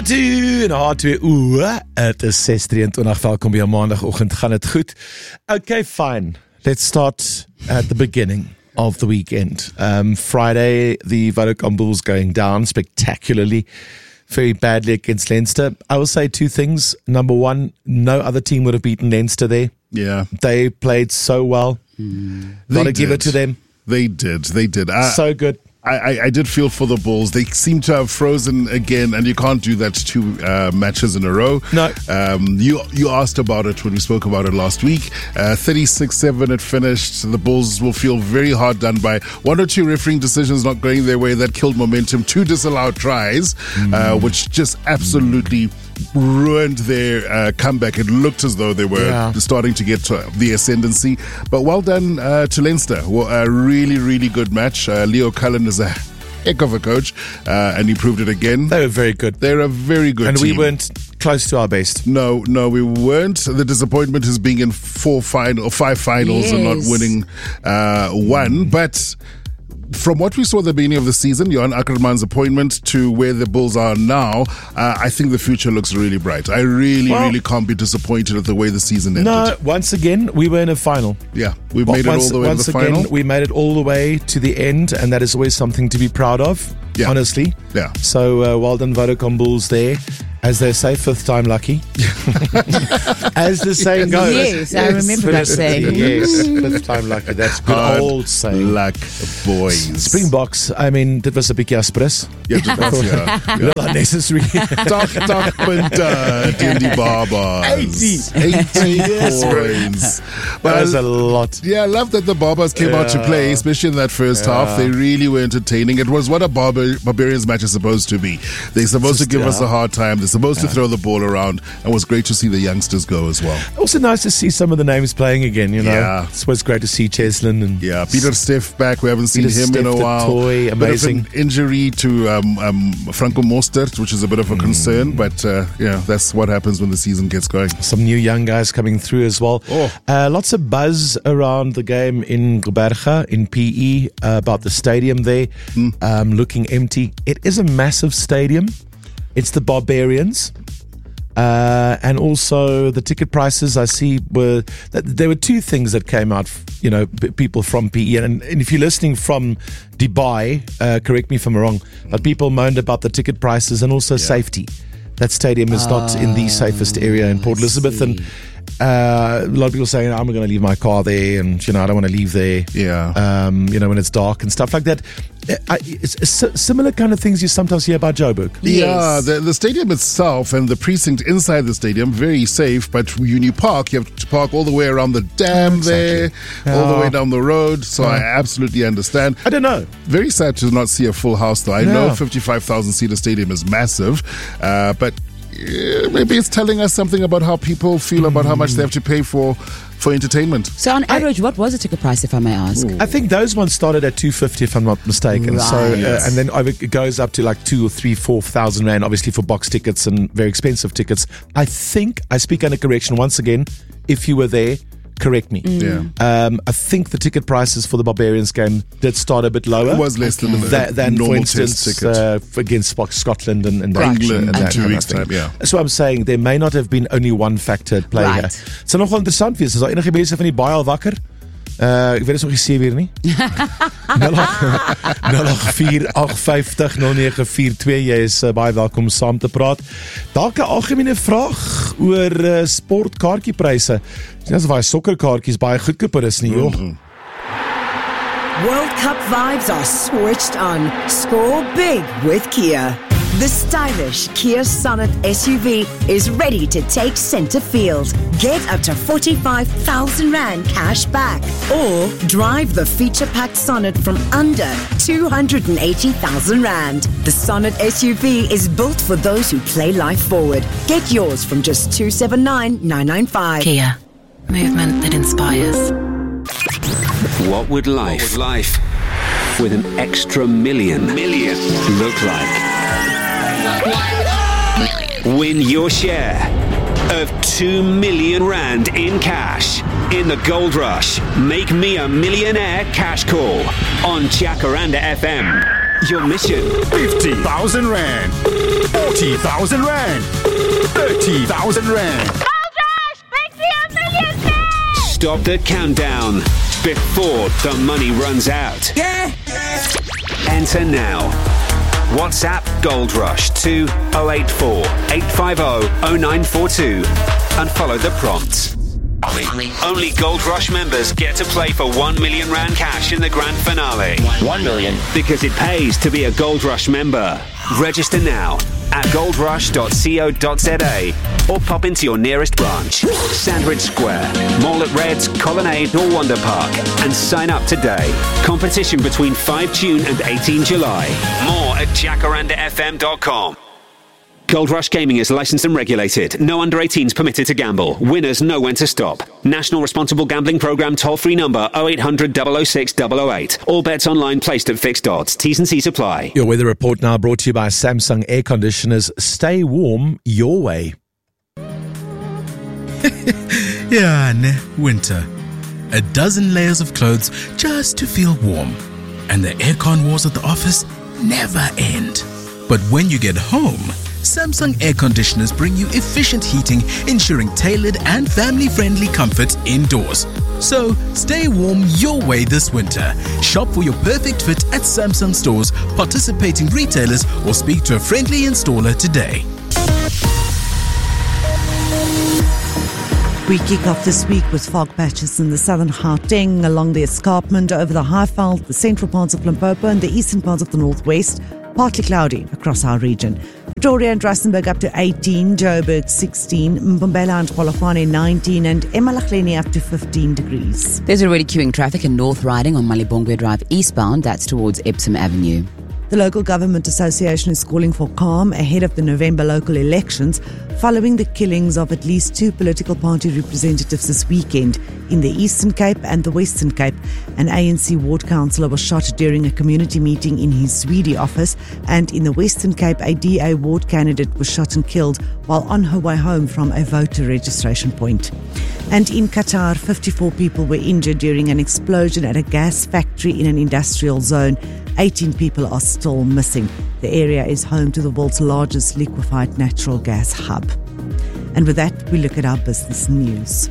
toe en haar twee oe. Het is 6:23, welkom by 'n maandagoggend, gaan het goed? Okay, fine. Let's start at the beginning of the weekend. Friday, the Vodacom Bulls going down spectacularly, very badly against Leinster. I will say two things. Number one, no other team would have beaten Leinster there. Yeah. They played so well. Gotta give it to them. They did. So good. I did feel for the Bulls. They seem to have frozen again, and you can't do that two matches in a row. No. You asked about it when we spoke about it last week. 36-7 it finished. The Bulls will feel very hard done by. One or two refereeing decisions not going their way that killed momentum. Two disallowed tries, which just absolutely ruined their comeback. It looked as though they were starting to get to the ascendancy. But well done to Leinster. Well, a really, really good match. Leo Cullen is a heck of a coach, and he proved it again. They were very good. They're a very good and team. We weren't close to our best. No, we weren't. The disappointment is being in five finals and not winning one. But from what we saw at the beginning of the season, Johan Ackerman's appointment to where the Bulls are now, I think the future looks really bright. I really can't be disappointed at the way the season ended. No, once again, we were in a final. Yeah, we made it all the way to the final. We made it all the way to the end, and that is always something to be proud of, honestly. Yeah. So, well done, Vodacom Bulls there. As they say, fifth time lucky. As the saying goes. Yes, I remember that saying. Yes, fifth time lucky. That's good old saying. Luck, boys. Springboks, I mean, dit was 'n bietjie aspres. Ja, dit was Not necessary. Dag, die Barbas. 80 points. But that was a lot. Yeah, I love that the Barbas came out to play, especially in that first half. They really were entertaining. It was what a Barbarians match is supposed to be. They're supposed to give us a hard time. They're supposed to throw the ball around, and it was great to see the youngsters go as well. Also nice to see some of the names playing again, you know. Yeah. It was great to see Cheslin and Peter Steff back. We haven't seen him in a while. Toy, amazing. Bit of an injury to Franco Mostert, which is a bit of a concern, but that's what happens when the season gets going. Some new young guys coming through as well. Lots of buzz around the game in Gqeberha, in PE, about the stadium there, looking empty. It is a massive stadium. It's the Barbarians. And also the ticket prices I see there were two things that came out, people from PE. And if you're listening from Dubai, correct me if I'm wrong, but people moaned about the ticket prices and also safety. That stadium is not in the safest area in Port Elizabeth. And a lot of people saying, I'm going to leave my car there, and I don't want to leave there. When it's dark and stuff like that. It's similar kind of things you sometimes hear about Joburg. Yeah, the stadium itself and the precinct inside the stadium, very safe, but when you park, you have to park all the way around the dam there, all the way down the road, so I absolutely understand. I don't know. Very sad to not see a full house though. I know 55,000-seater stadium is massive, but maybe it's telling us something about how people feel about how much they have to pay for entertainment. So on average, what was the ticket price, if I may ask? I think those ones started at 250, if I'm not mistaken. Right. So and then it goes up to like 2,000 or 3,000, 4,000 rand, obviously for box tickets and very expensive tickets. I think, I speak under correction once again, if you were there, correct me. I think the ticket prices for the Barbarians game did start a bit lower. It was less than for instance, against Scotland and England and in that 2 kind weeks' of thing. time. Yeah. That's what I'm saying. There may not have been only one factor at play here. Het sal nogal interessant wees. Is daar enige mense van die baie al wakker? Ek weet nog nie sê weer nie. 084850942. Jy is baie welkom saam te praat. Dalk 'n algemene vraag oor sportkaartjiepryse. Dis asof hy sokkerkaartjies baie goedkoper is nie, joh. World Cup vibes are switched on. Score big with Kia. The stylish Kia Sonet SUV is ready to take center field. Get up to 45,000 Rand cash back. Or drive the feature-packed Sonet from under 280,000 Rand. The Sonet SUV is built for those who play life forward. Get yours from just 279,995. Kia. Movement that inspires. What would life with an extra million look like? Win your share of 2 million Rand in cash in the Gold Rush. Make me a millionaire cash call on Jacaranda FM. your mission. 50,000 Rand. 40,000 Rand. 30,000 Rand. Stop the countdown before the money runs out. Enter now. WhatsApp Gold Rush to 084 850 0942 and follow the prompts. Only Gold Rush members get to play for 1 million Rand cash in the grand finale. 1 million. Because it pays to be a Gold Rush member. Register now at goldrush.co.za or pop into your nearest branch, Sandridge Square, Mall at Reds, Colonnade or Wonder Park, and sign up today. Competition between 5 June and 18 July. More at jacarandafm.com. Gold Rush Gaming is licensed and regulated. No under 18s permitted to gamble. Winners know when to stop. National Responsible Gambling Programme toll-free number 0800 006 008. All bets online placed at fixed odds. T's and C's apply. Your weather report now brought to you by Samsung Air Conditioners. Stay warm your way. Yeah, winter. A dozen layers of clothes just to feel warm. And the aircon wars at the office never end. But when you get home, Samsung air conditioners bring you efficient heating, ensuring tailored and family-friendly comfort indoors. So, stay warm your way this winter. Shop for your perfect fit at Samsung stores, participating retailers, or speak to a friendly installer today. We kick off this week with fog patches in the southern Gauteng, along the escarpment over the Highveld, the central parts of Limpopo and the eastern parts of the northwest. Partly cloudy across our region. Pretoria and Rustenburg up to 18, Joburg 16, Mbombela and Polokwane 19 and eMalahleni up to 15 degrees. There's already queuing traffic in North Riding on Malibongwe Drive eastbound. That's towards Epsom Avenue. The Local Government Association is calling for calm ahead of the November local elections following the killings of at least 2 political party representatives this weekend. In the Eastern Cape and the Western Cape, an ANC ward councillor was shot during a community meeting in his Swede office, and in the Western Cape, a DA ward candidate was shot and killed while on her way home from a voter registration point. And in Qatar, 54 people were injured during an explosion at a gas factory in an industrial zone. 18 people are still missing. The area is home to the world's largest liquefied natural gas hub. And with that, we look at our business news.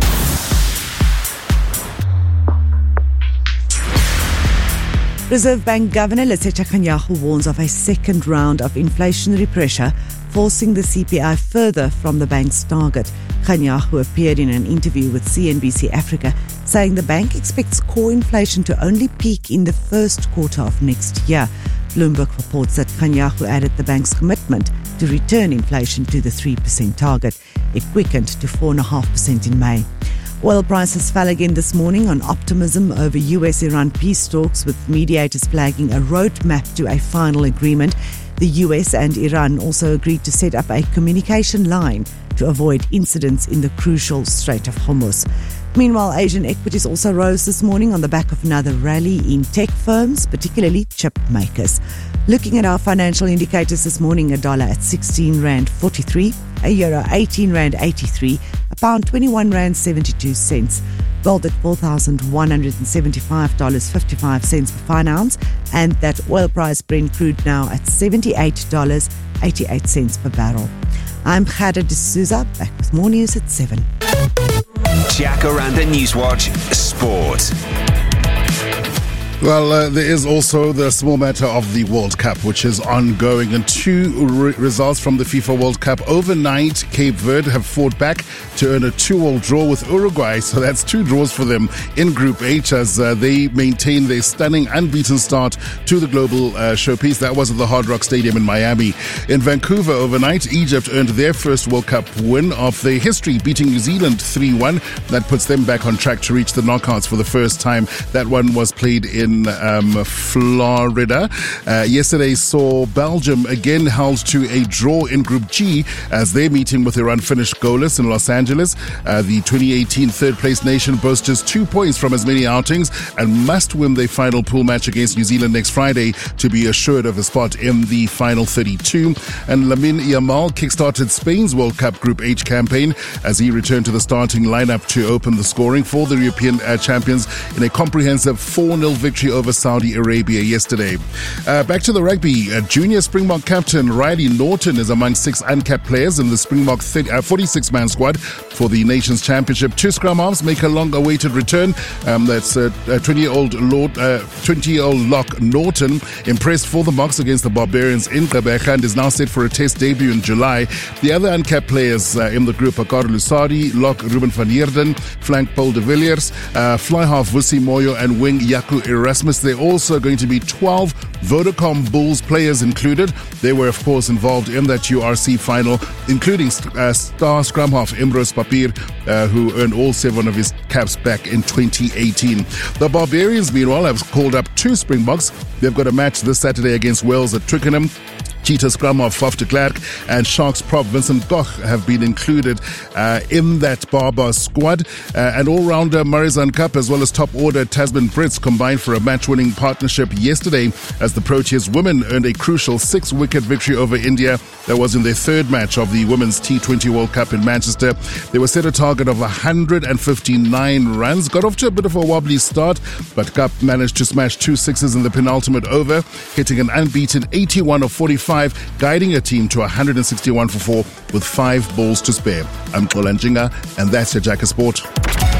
Reserve Bank Governor Lesetja Kganyago warns of a second round of inflationary pressure, forcing the CPI further from the bank's target. Kganyago appeared in an interview with CNBC Africa, saying the bank expects core inflation to only peak in the first quarter of next year. Bloomberg reports that Kganyago added the bank's commitment to return inflation to the 3% target. It quickened to 4.5% in May. Oil prices fell again this morning on optimism over US-Iran peace talks, with mediators flagging a roadmap to a final agreement. The US and Iran also agreed to set up a communication line to avoid incidents in the crucial Strait of Hormuz. Meanwhile, Asian equities also rose this morning on the back of another rally in tech firms, particularly chip makers. Looking at our financial indicators this morning, a dollar at 16 Rand 43, a euro 18 Rand 83, a pound 21 Rand 72 cents. Gold at $4,175.55 per fine ounce, and that oil price Brent crude now at $78.88 per barrel. I'm Khada D'Souza, back with more news at 7. Jacaranda Newswatch Sport. Well, there is also the small matter of the World Cup, which is ongoing, and two results from the FIFA World Cup. Overnight, Cape Verde have fought back to earn a 2-2 draw with Uruguay, so that's 2 draws for them in Group H as they maintain their stunning unbeaten start to the global showpiece. That was at the Hard Rock Stadium in Miami. In Vancouver overnight, Egypt earned their first World Cup win of their history, beating New Zealand 3-1. That puts them back on track to reach the knockouts for the first time. That one was played in Florida. Yesterday saw Belgium again held to a draw in Group G as they're meeting with their unfinished goalless in Los Angeles. The 2018 third-place nation boasts just 2 points from as many outings and must win their final pool match against New Zealand next Friday to be assured of a spot in the final 32. And Lamine Yamal kickstarted Spain's World Cup Group H campaign as he returned to the starting lineup to open the scoring for the European champions in a comprehensive 4-0 victory victory over Saudi Arabia yesterday. Back to the rugby. Junior Springbok captain Riley Norton is among 6 uncapped players in the Springbok 46-man squad for the Nations Championship. 2 scrum halves make a long-awaited return. That's 20-year-old lock Norton impressed for the Mocs against the Barbarians in Gqeberha and is now set for a test debut in July. The other uncapped players in the group are Carlo Lusadi, lock Ruben van Heerden, flank Paul de Villiers, fly half Vusi Moyo and wing Yaku Erasmus. There are also going to be 12 Vodacom Bulls players included. They were, of course, involved in that URC final, including star scrum half Imros Papir, who earned all 7 of his caps back in 2018. The Barbarians, meanwhile, have called up 2 Springboks. They've got a match this Saturday against Wales at Twickenham. Cheetah scrum half Faf de Klerk and Sharks prop Vincent Koch have been included in that Barbar squad. And all-rounder Marizan Cup as well as top order Tasman Brits combined for a match-winning partnership yesterday as the Proteas women earned a crucial 6-wicket victory over India. That was in their 3rd match of the Women's T20 World Cup in Manchester. They were set a target of 159 runs. Got off to a bit of a wobbly start, but Cup managed to smash 2 sixes in the penultimate over, hitting an unbeaten 81 of 45, guiding a team to 161 for 4 with 5 balls to spare. I'm Xola Njinga, and that's your Jack of Sport.